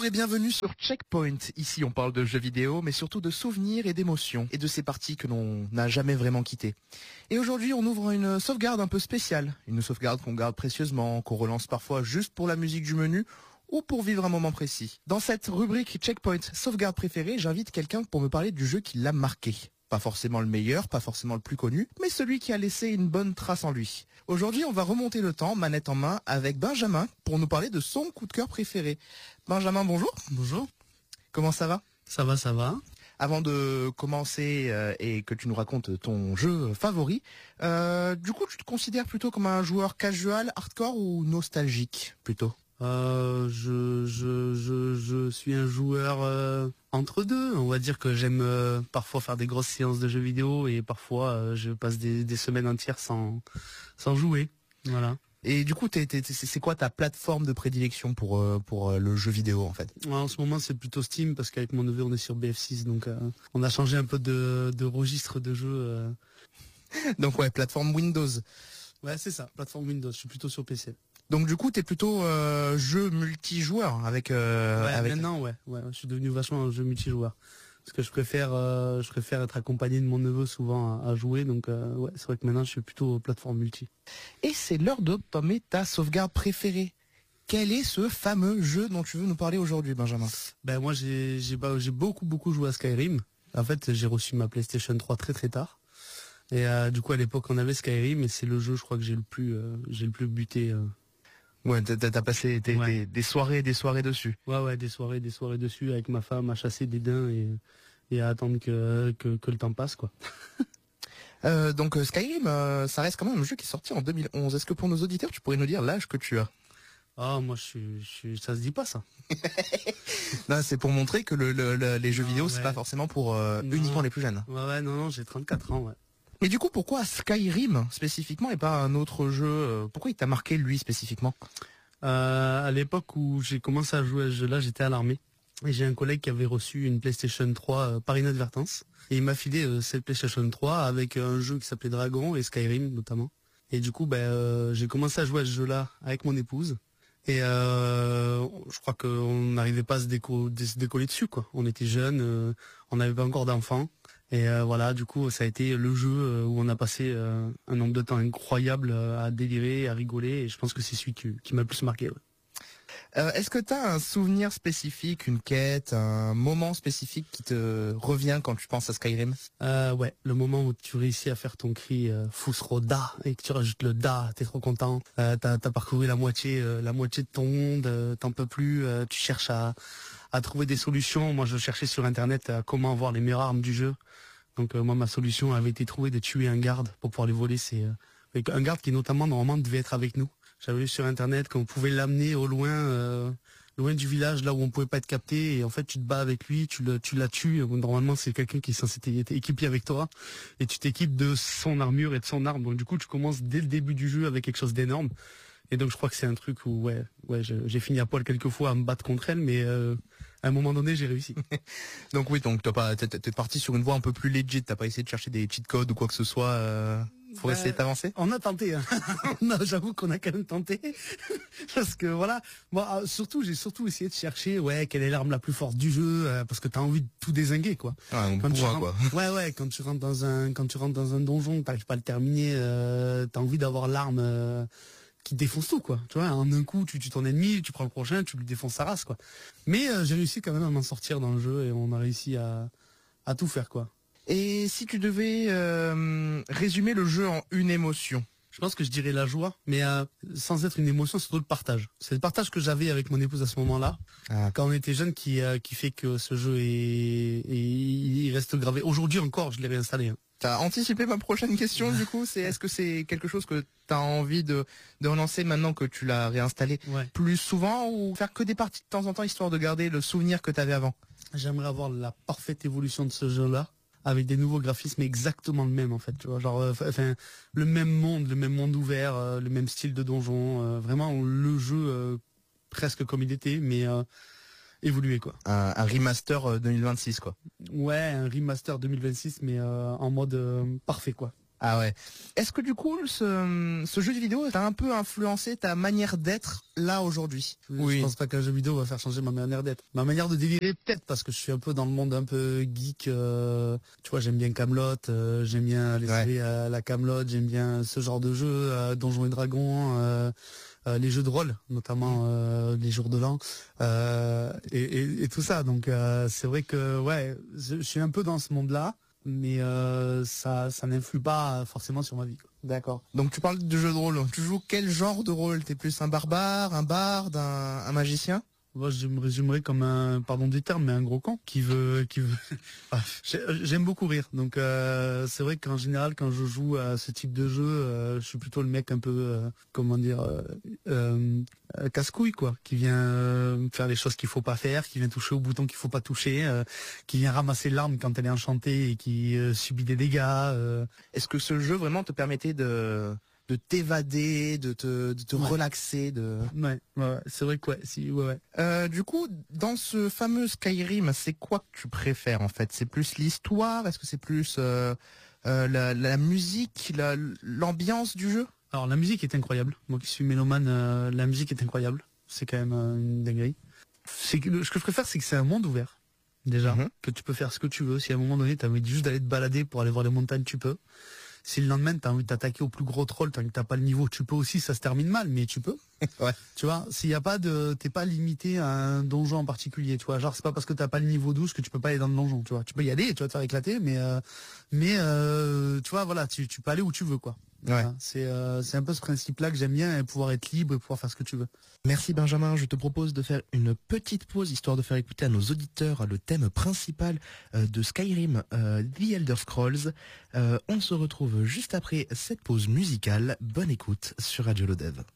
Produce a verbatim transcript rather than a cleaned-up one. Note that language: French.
et bienvenue sur Checkpoint. Ici, on parle de jeux vidéo, mais surtout de souvenirs et d'émotions, et de ces parties que l'on n'a jamais vraiment quittées. Et aujourd'hui, on ouvre une sauvegarde un peu spéciale. Une sauvegarde qu'on garde précieusement, qu'on relance parfois juste pour la musique du menu, ou pour vivre un moment précis. Dans cette rubrique Checkpoint sauvegarde préférée, j'invite quelqu'un pour me parler du jeu qui l'a marqué. Pas forcément le meilleur, pas forcément le plus connu, mais celui qui a laissé une bonne trace en lui. Aujourd'hui, on va remonter le temps, manette en main, avec Benjamin, pour nous parler de son coup de cœur préféré. Benjamin, bonjour. Bonjour. Comment ça va ? Ça va, ça va. Avant de commencer euh, et que tu nous racontes ton jeu favori, euh, du coup, tu te considères plutôt comme un joueur casual, hardcore ou nostalgique, plutôt ? Euh, je, je, je, je suis un joueur euh, entre deux. On va dire que j'aime euh, parfois faire des grosses séances de jeux vidéo et parfois euh, je passe des, des semaines entières sans, sans jouer. Voilà. Et du coup, t'es, t'es, t'es, c'est quoi ta plateforme de prédilection pour euh, pour euh, le jeu vidéo en fait ? En ce moment, c'est plutôt Steam parce qu'avec mon neveu, on est sur B F six, donc euh, on a changé un peu de, de registre de jeu. Euh. Donc ouais, plateforme Windows. Ouais, c'est ça, plateforme Windows. Je suis plutôt sur P C. Donc du coup, t'es plutôt euh, jeu multijoueur avec. Euh, ouais, avec... maintenant, ouais, ouais, je suis devenu vachement un jeu multijoueur. Parce que je préfère, euh, je préfère être accompagné de mon neveu souvent à, à jouer, donc euh, ouais, c'est vrai que maintenant je suis plutôt plateforme multi. Et c'est l'heure de tomber ta sauvegarde préférée. Quel est ce fameux jeu dont tu veux nous parler aujourd'hui, Benjamin ? Ben moi j'ai j'ai j'ai beaucoup beaucoup joué à Skyrim. En fait, j'ai reçu ma PlayStation trois très très tard. Et euh, du coup à l'époque on avait Skyrim, et c'est le jeu je crois que j'ai le plus euh, j'ai le plus buté. Euh. Ouais, t'as, t'as passé des, ouais. des, des soirées, des soirées dessus. Ouais, ouais, des soirées, des soirées dessus avec ma femme à chasser des daims et, et à attendre que, que, que le temps passe, quoi. euh, donc Skyrim, euh, ça reste quand même un jeu qui est sorti en deux mille onze. Est-ce que pour nos auditeurs, tu pourrais nous dire l'âge que tu as ? Ah, moi, je suis, je suis, ça se dit pas ça. Non, c'est pour montrer que le, le, le les jeux non, vidéo, ouais. c'est pas forcément pour euh, uniquement les plus jeunes. Ouais, ouais, non, non, j'ai trente-quatre ans, ouais. Mais du coup, pourquoi Skyrim spécifiquement et pas un autre jeu ? Pourquoi il t'a marqué lui spécifiquement ? Euh, à l'époque où j'ai commencé à jouer à ce jeu-là, j'étais à l'armée. Et j'ai un collègue qui avait reçu une PlayStation trois euh, par inadvertance. Et il m'a filé euh, cette PlayStation trois avec un jeu qui s'appelait Dragon et Skyrim notamment. Et du coup, ben, euh, j'ai commencé à jouer à ce jeu-là avec mon épouse. Et euh, je crois qu'on n'arrivait pas à se, déco se décoller dessus, quoi. On était jeunes, euh, on n'avait pas encore d'enfants. Et euh, voilà, du coup, ça a été le jeu euh, où on a passé euh, un nombre de temps incroyable euh, à délirer, à rigoler. Et je pense que c'est celui qui, qui m'a le plus marqué. Ouais. Euh, est-ce que tu as un souvenir spécifique, une quête, un moment spécifique qui te revient quand tu penses à Skyrim ? euh, Ouais, le moment où tu réussis à faire ton cri euh, Fusroda et que tu rajoutes le da, t'es trop content. Euh, t'as, t'as parcouru la moitié, euh, la moitié de ton monde, euh, t'en peux plus. Euh, tu cherches à, à trouver des solutions. Moi, je cherchais sur internet à comment avoir les meilleures armes du jeu. Donc euh, moi, ma solution avait été trouvée de tuer un garde pour pouvoir les voler. C'est euh, un garde qui notamment normalement devait être avec nous. J'avais vu sur internet qu'on pouvait l'amener au loin, euh, loin du village, là où on pouvait pas être capté. Et en fait, tu te bats avec lui, tu le, tu la tues. Normalement, c'est quelqu'un qui est censé être équipé avec toi, et tu t'équipes de son armure et de son arme. Donc du coup, tu commences dès le début du jeu avec quelque chose d'énorme. Et donc je crois que c'est un truc où ouais, ouais, j'ai fini à poil quelques fois à me battre contre elle, mais euh, à un moment donné, j'ai réussi. Donc oui, donc t'as pas, t'es, t'es parti sur une voie un peu plus legit. T'as pas essayé de chercher des cheat codes ou quoi que ce soit. Euh... Faut bah, essayer d'avancer. On a tenté. Hein. non, j'avoue qu'on a quand même tenté parce que voilà. Moi, surtout, j'ai surtout essayé de chercher, ouais, quelle est l'arme la plus forte du jeu, euh, parce que t'as envie de tout dézinguer, quoi. Ah, on quand pourra, tu rentres, quoi. Ouais, ouais. Quand tu rentres dans un, quand tu rentres dans un donjon, t'arrives pas à le terminer, euh, t'as envie d'avoir l'arme euh, qui défonce tout, quoi. Tu vois, en un coup, tu tues ton ennemi, tu prends le prochain, tu lui défonces sa race, quoi. Mais euh, j'ai réussi quand même à m'en sortir dans le jeu et on a réussi à, à tout faire, quoi. Et si tu devais euh, résumer le jeu en une émotion ? Je pense que je dirais la joie, mais euh, sans être une émotion, c'est surtout le partage. C'est le partage que j'avais avec mon épouse à ce moment-là, ah. quand on était jeunes, qui euh, qui fait que ce jeu est, est il reste gravé. Aujourd'hui encore, je l'ai réinstallé. Hein. T'as anticipé ma prochaine question du coup, c'est est-ce que c'est quelque chose que t'as envie de de relancer maintenant que tu l'as réinstallé ouais. plus souvent, ou faire que des parties de temps en temps histoire de garder le souvenir que t'avais avant ? J'aimerais avoir la parfaite évolution de ce jeu-là, avec des nouveaux graphismes exactement le même en fait, tu vois, genre euh, enfin le même monde, le même monde ouvert, euh, le même style de donjon, euh, vraiment le jeu euh, presque comme il était, mais euh, évolué quoi. Un, un remaster euh, deux mille vingt-six quoi. Ouais, un remaster deux mille vingt-six, mais euh, en mode euh, parfait quoi. Ah ouais. Est-ce que du coup, ce, ce jeu de vidéo t'a un peu influencé ta manière d'être là aujourd'hui? Oui. Je pense pas qu'un jeu vidéo va faire changer ma manière d'être. Ma manière de délirer, peut-être, parce que je suis un peu dans le monde un peu geek. Euh, tu vois, j'aime bien Camelot, euh, j'aime bien les Ouais. séries à la Camelot, j'aime bien ce genre de jeu, euh, Donjons et Dragons. Euh, Euh, les jeux de rôle, notamment euh, les jours de l'an, euh, et, et, et tout ça. Donc euh, c'est vrai que ouais, je, je suis un peu dans ce monde-là, mais euh, ça, ça n'influe pas forcément sur ma vie, quoi. D'accord. Donc tu parles de jeux de rôle. Tu joues quel genre de rôle? T'es plus un barbare, un barde, un, un magicien? Moi, je me résumerais comme un, pardon du terme, mais un gros con qui veut, qui veut. Ah, j'ai- J'aime beaucoup rire, donc euh, c'est vrai qu'en général, quand je joue à ce type de jeu, euh, je suis plutôt le mec un peu, euh, comment dire, euh, euh, euh, casse-couille, quoi, qui vient euh, faire les choses qu'il faut pas faire, qui vient toucher au bouton qu'il faut pas toucher, euh, qui vient ramasser l'arme quand elle est enchantée et qui euh, subit des dégâts. Euh. Est-ce que ce jeu vraiment te permettait de de t'évader, de te, de te Ouais. relaxer, de... Ouais, ouais, ouais, c'est vrai que ouais, si, ouais, ouais. Euh, du coup, dans ce fameux Skyrim, c'est quoi que tu préfères en fait? C'est plus l'histoire? Est-ce que c'est plus euh, euh, la, la musique, la- l'ambiance du jeu? Alors la musique est incroyable. Moi qui suis mélomane, euh, la musique est incroyable. C'est quand même euh, une dinguerie. C'est que, le- ce que je préfère, c'est que c'est un monde ouvert. Déjà, Mhm. que tu peux faire ce que tu veux. Si à un moment donné, tu as envie juste d'aller te balader pour aller voir les montagnes, tu peux. Si le lendemain, tu as envie de t'attaquer au plus gros troll, tant que t'as pas le niveau, tu peux aussi. Ça se termine mal, mais tu peux. Ouais. Tu vois, s'il y a pas de, t'es pas limité à un donjon en particulier, tu vois. Genre, c'est pas parce que t'as pas le niveau douze que tu peux pas aller dans le donjon, tu vois. Tu peux y aller, tu vas te faire éclater, mais euh, mais euh, tu vois, voilà, tu, tu peux aller où tu veux, quoi. Voilà. C'est euh, c'est un peu ce principe-là que j'aime bien, et pouvoir être libre et pouvoir faire ce que tu veux. Merci Benjamin, je te propose de faire une petite pause histoire de faire écouter à nos auditeurs le thème principal euh, de Skyrim, euh, The Elder Scrolls. Euh, on se retrouve juste après cette pause musicale. Bonne écoute sur Radio Lodev.